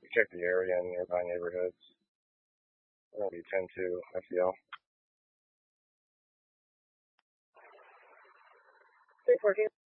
Check the area and nearby neighborhoods. That'll be 10-2 FCL. 314.